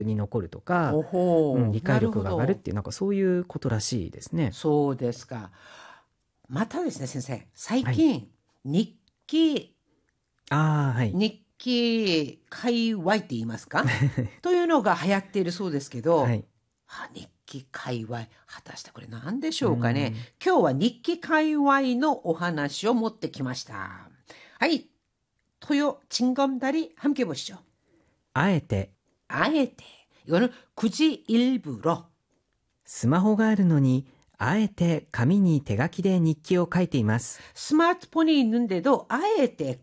に残るとか、 오호, 理解力が上がるっ 나루호도. ていう、なんかそういうことらしいですね。 そうですか。またですね、先生。最はい。 近、日記、 ああ、はい。 日記界隈って言いますかというのが流行っているそうですけど、 はい。 日記界隈、果たしてこれ何でしうょうかね。 ん。 今日は日記界隈のお話を持ってきました。はい。토요 징검다리 함께 보시죠. あえて、 아예테. 이거는 굳이 일부러 スマホがあるのに、あえて紙に手書きで日記を書いています。 스마트폰이 있는데도 아예테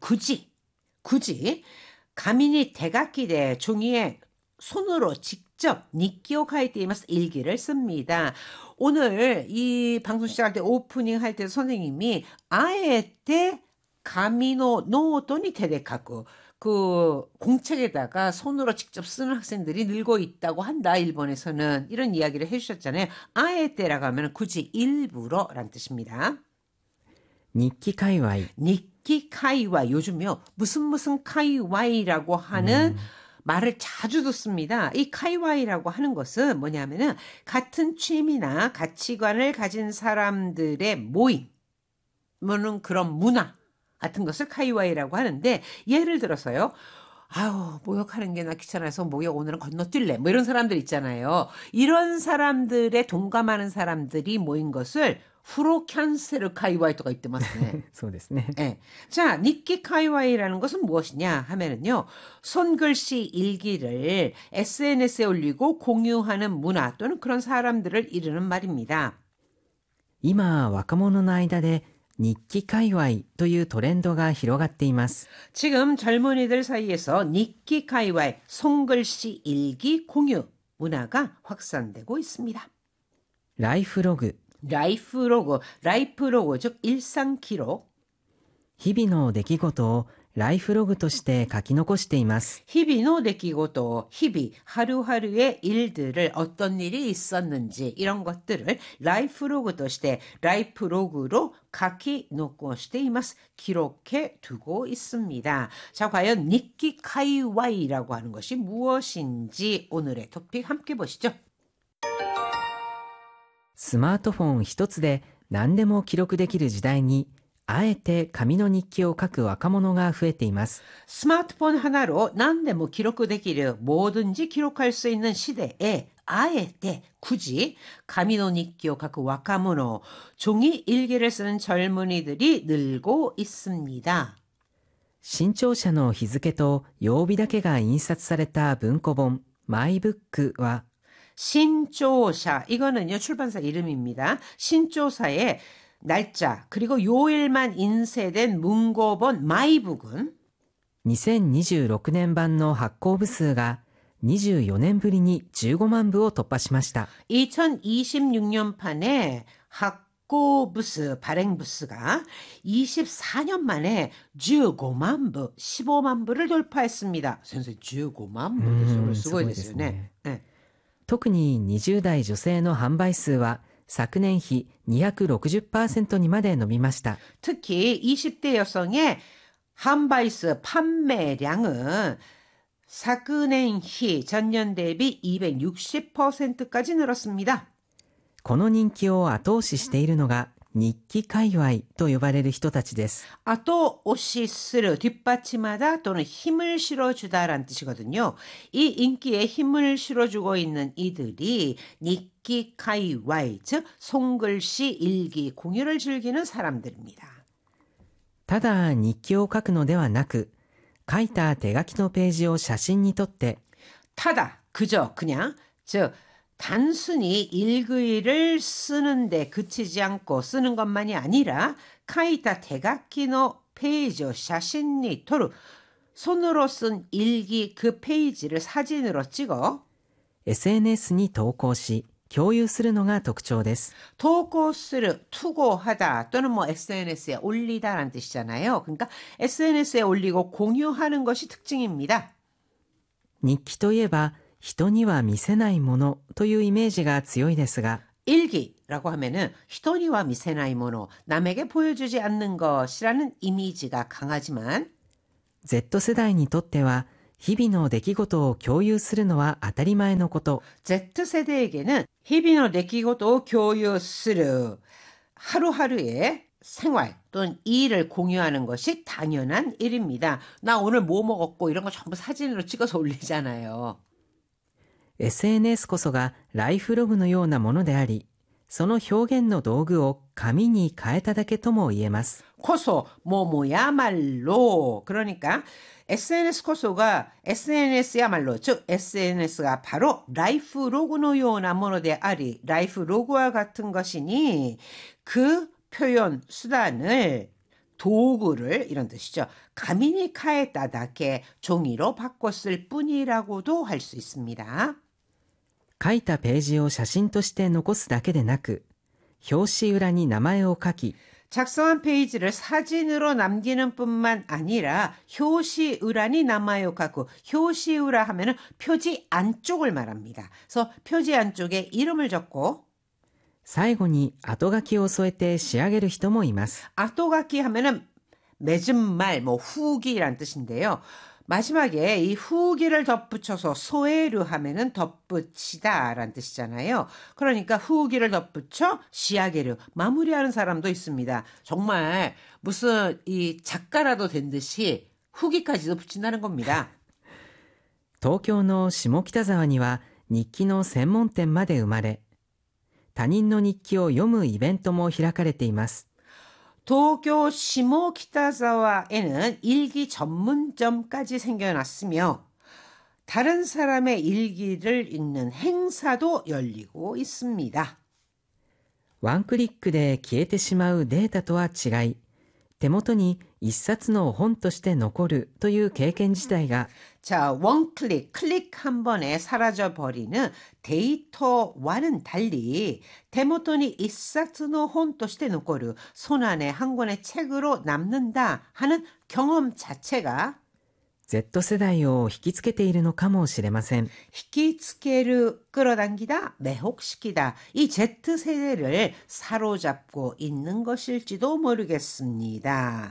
굳이 가민이 대각기대 종이에 손으로 직접 니키오 카이테이마스 일기를 씁니다. 오늘 이 방송 시작할 때 오프닝 할 때 선생님이 아예테 가미노 노토니 테데카쿠 그 공책에다가 손으로 직접 쓰는 학생들이 늘고 있다고 한다. 일본에서는 이런 이야기를 해주셨잖아요. 아예테라고 하면 굳이 일부러라는 뜻입니다. 日記界隈。 니키 카이와 요즘요 무슨 카이와이라고 하는 말을 자주 듣습니다. 이 카이와이라고 하는 것은 뭐냐면은 같은 취미나 가치관을 가진 사람들의 모임, 뭐는 그런 문화 같은 것을 카이와이라고 하는데 예를 들어서요. 아우 모욕하는 게 나 귀찮아서 모욕 오늘은 건너뛸래 뭐 이런 사람들 있잖아요. 이런 사람들에 동감하는 사람들이 모인 것을 후로 캔슬 카이와이토가 있더만요. そうですね。 네. 자, 니키 카이와이라는 것은 무엇이냐 하면은요, 손글씨 일기를 SNS에 올리고 공유하는 문화 또는 그런 사람들을 이르는 말입니다. 今、若者の間で日記界隈というトレンドが広がっています。 지금 젊은이들 사이에서 니키 카이와이 손글씨 일기 공유 문화가 확산되고 있습니다. ライフログ、 라이프 로그, 즉 일상 기록. 日々の出来事をライフログとして書き残しています。 히비노 데키고도 히비 하루하루의 일들을 어떤 일이 있었는지 이런 것들을 라이프로그として 라이프로그로 가키 놓고しています 기록해 두고 있습니다. 자, 과연 니키 카이와이라고 하는 것이 무엇인지 오늘의 토픽 함께 보시죠. スマートフォン一つで何でも記録できる時代に、あえて紙の日記を書く若者が増えています。 스마트폰 하나로 난데뭐 기록できる 뭐든지 기록할 수 있는 시대에 아예때 굳이 가미노 니키오 가그 와카모노 종이 일기를 쓰는 젊은이들이 늘고 있습니다. 新潮社の日付と曜日だけが印刷された文庫本マイブックは 신조사 이거는요 출판사 이름입니다. 신조사의 날짜 그리고 요일만 인쇄된 문고본 마이북은 2026年版の発行部数が24年ぶりに15万部を突破しました。 2026년판에 학고 부스 발행 부스가 24년 만에 15만 부, 15만 부를 돌파했습니다. 선생님 15만 부, すごいですよね。 特に20代女性の販売数は昨年比 260% にまで伸びました。 특히 20대 여성의販売수 판매량은昨年比 전년 대비 260%까지 늘었습니다. この人気を後押ししているのが日記界隈と呼ばれる人たちです。 後押しする 뒷받침하다 또는 힘을 실어주다라는 뜻이거든요. 이 인기에 힘을 실어주고 있는 이들이 니키 카이와이 즉 손글씨 일기 공유를 즐기는 사람들입니다. ただ日記を書くのではなく、書いた手書きのページを写真に撮って、 타다 그저 그냥 즉 단순히 일기를 쓰는데 그치지 않고 쓰는 것만이 아니라 카이타 대각기노 페이지 샤신니 토르 손으로 쓴 일기 그 페이지를 사진으로 찍어 SNS に投稿し、共有するのが特徴です。 投稿する, 투고하다 또는 뭐 SNS에 올리다라는 뜻이잖아요. 그러니까 SNS에 올리고 공유하는 것이 특징입니다. 日記といえば、人には見せないものというイメージが強いですが、 일기라고 하면은 히토니와 미세나이 모노 남에게 보여주지 않는 것이라는 이미지가 강하지만 Z 世代にとっては日々の出来事を共有するのは当たり前のこと。 Z세대에게는日々の出来事を共有する, 하루하루의 생활 또는 일을 공유하는 것이 당연한 일입니다. 나 오늘 뭐 먹었고 이런 거 전부 사진으로 찍어서 올리잖아요. SNS こそがライフログのようなものであり、その表現の道具を紙に変えただけとも言えます。 코소, 뭐뭐야말로. 그러니까 SNS 코소가 SNS야말로, 즉 SNS가 바로 라이프 로그의 ようなものであり, 라이프 로그와 같은 것이니 그 표현 수단을 도구를 이런 뜻이죠. 가미니 카에다다케 종이로 바꿨을 뿐이라고도 할 수 있습니다. 書いたページを写真として残すだけでなく、表紙裏に名前を書き、 작성한 페이지를 사진으로 남기는 뿐만 아니라 표시우라니 남아요 갖고, 표시우라 하면은 표지 안쪽을 말합니다. 그래서 표지 안쪽에 이름을 적고 最後に後書きを添えて仕上げる人もいます。 앞도書き하면은 맺은 말, 뭐 후기란 뜻인데요. 마지막에 이 후기를 덧붙여서 소에르 하면은 덧붙이다라는 뜻이잖아요. 그러니까 후기를 덧붙여 시아게르, 마무리하는 사람도 있습니다. 정말 무슨 이 작가라도 된 듯이 후기까지도 붙인다는 겁니다. 東京の下北沢には日記の専門店まで生まれ、他人の日記を読むイベントも開かれています。 도쿄 시모키타자와에는 일기 전문점까지 생겨났으며 다른 사람의 일기를 읽는 행사도 열리고 있습니다. ワンクリックで消えてしまうデータとは違い、手元に一冊の本として残るという経験自体が 자, 원클릭, 클릭 한 번에 사라져버리는 데이터와는 달리 데모토니 이사츠노 혼として 残る, 손안에 한 권의 책으로 남는다 하는 경험 자체가 Z 世代を引きつけているのかもしれません。 히키츠케르 끌어당기다, 매혹시키다. 이 Z세대를 사로잡고 있는 것일지도 모르겠습니다.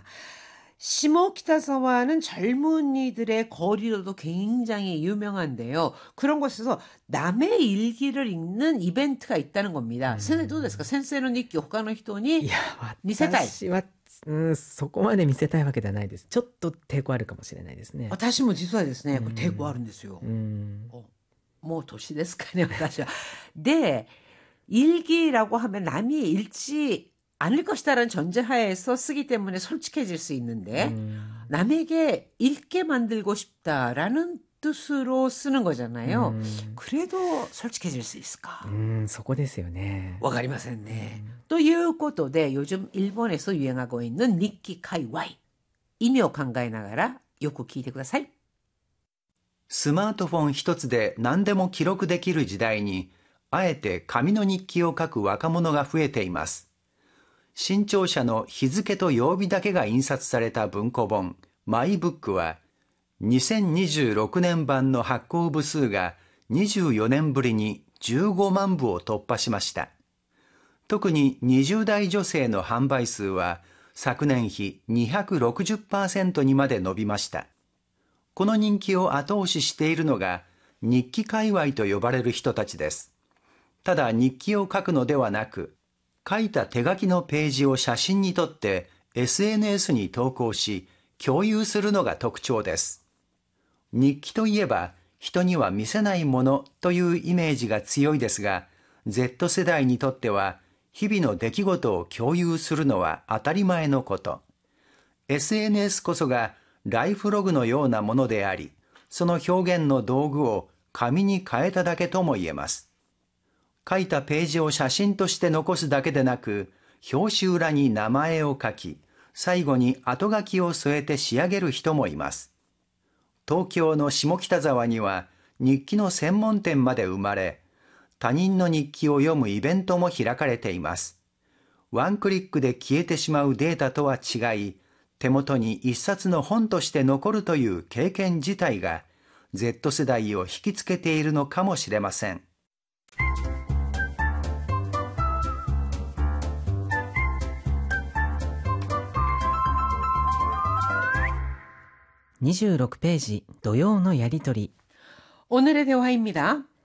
시모키타사와는 젊은이들의 거리로도 굉장히 유명한데요. 그런 곳에서 남의 일기를 읽는 이벤트가 있다는 겁니다. 센세どうですか? 센세의日記, 他の人に見せたい。 私はそこまで見せたいわけではないです。ちょっと抵抗あるかもしれないですね。 私も実はですね、これ抵抗あるんですよ。もう年ですかね、私は。で、일기라고 하면 남이 읽지 않을 것이다라는 전제하에서 쓰기 때문에 솔직해질 수 있는데 남에게 읽게 만들고 싶다라는 뜻으로 쓰는 거잖아요. 그래도 솔직해질 수 있을까? そこですよね。 わかりませんね. 또いうことで 요즘 일본에서 유행하고 있는 니키 카이와이. 의미を考えながらよく聞いてください。 スマートフォン一つで何でも記録できる時代に、あえて紙の日記を書く若者が増えています。新潮社の日付と曜日だけが印刷された文庫本、マイブックは、2026年版の発行部数が24年ぶりに15万部を突破しました。特に20代女性の販売数は昨年比 260% にまで伸びました。この人気を後押ししているのが日記界隈と呼ばれる人たちです。ただ日記を書くのではなく、書いた手書きのページを写真に撮って SNS に投稿し共有するのが特徴です。日記といえば人には見せないものというイメージが強いですが、Z 世代にとっては日々の出来事を共有するのは当たり前のこと。SNS こそがライフログのようなものであり、その表現の道具を紙に変えただけとも言えます。書いたページを写真として残すだけでなく、表紙裏に名前を書き、最後に後書きを添えて仕上げる人もいます。東京の下北沢には日記の専門店まで生まれ、他人の日記を読むイベントも開かれています。ワンクリックで消えてしまうデータとは違い、手元に一冊の本として残るという経験自体が Z 世代を引きつけているのかもしれません。 26ページ土曜のやりとり 오늘의 대화입니다.